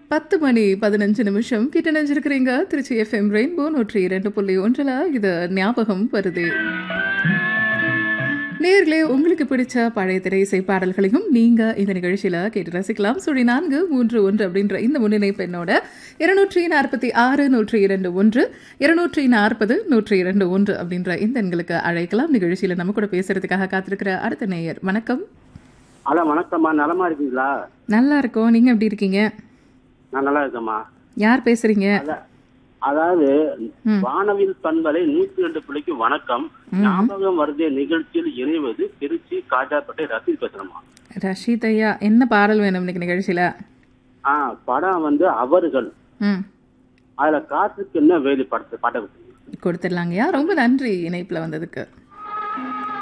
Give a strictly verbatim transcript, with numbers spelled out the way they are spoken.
பத்து மணி பதினஞ்சு நிமிஷம் கிட்ட நினைச்சிருக்கிறீங்க. திருச்சி எஃப்எம் ரெயின்போ நூற்றி இரண்டு புள்ளி ஒன்றில் இது ஞாபகம் வருது. நேர்களே, உங்களுக்கு பிடிச்ச பழைய திரை இசை பாடல்களையும் நீங்க இந்த நிகழ்ச்சியில கேட்டு ரசிக்கலாம். சுழி நான்கு மூன்று ஒன்று அப்படின்ற இந்த முன்னிணைப்பு என்னோட இருநூற்றி நாற்பத்தி ஆறு நூற்றி இரண்டு ஒன்று இருநூற்றி நாற்பது நூற்றி இரண்டு ஒன்று அப்படின்ற இந்த எண்களுக்கு அழைக்கலாம். நிகழ்ச்சியில நம்ம கூட பேசுறதுக்காக காத்திருக்கிற அடுத்த நேயர். வணக்கம். ஹலோ, வணக்கம்மா. நலமா இருக்கீங்களா? நல்லா இருக்கோம். நீங்க எப்படி இருக்கீங்க? நான் நல்லா இருக்கேம்மா. யார் பேசுறீங்க? அதாவது வானவில் பண்பலை நூத்தி ரெண்டு பிள்ளைக்கு வணக்கம். ஞாபகம் வருதே நிகழ்ச்சியில் இணைவது திருச்சி காஜாப்பேட்டை ரசீத் பேசுறேம்மா. ரஷீத் ஐயா, என்ன பாடல் வேணும் இன்னைக்கு நிகழ்ச்சியில? ஆ படம் வந்து அவர்கள். அதுல காற்றுக்கு என்ன வேலி படத்தை பாட்ட கொடுத்துடலாங்கய்யா. ரொம்ப நன்றி இணைப்புல வந்ததுக்கு.